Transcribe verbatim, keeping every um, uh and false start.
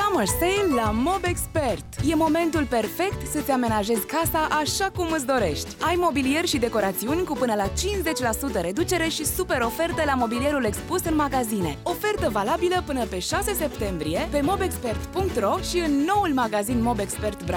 Summer Sale la Mobexpert. E momentul perfect să-ți amenajezi casa așa cum îți dorești. Ai mobilier și decorațiuni cu până la cincizeci la sută reducere și super oferte la mobilierul expus în magazine. Ofertă valabilă până pe șase septembrie pe mobexpert punct ro și în noul magazin Mobexpert